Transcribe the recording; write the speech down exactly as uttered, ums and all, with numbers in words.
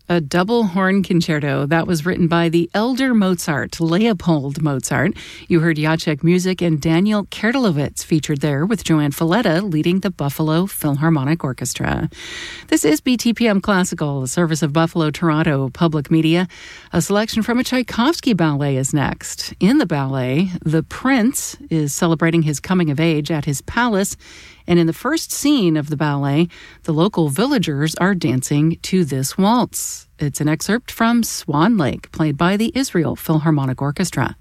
A double horn concerto that was written by the elder Mozart, Leopold Mozart. You heard Jacek Music and Daniel Kertelowitz featured there with Joanne Falletta leading the Buffalo Philharmonic Orchestra. This is B T P M Classical, the service of Buffalo Toronto Public Media. A selection from a Tchaikovsky ballet is next. In the ballet, the prince is celebrating his coming of age at his palace. And in the first scene of the ballet, the local villagers are dancing to this waltz. It's an excerpt from Swan Lake, played by the Israel Philharmonic Orchestra.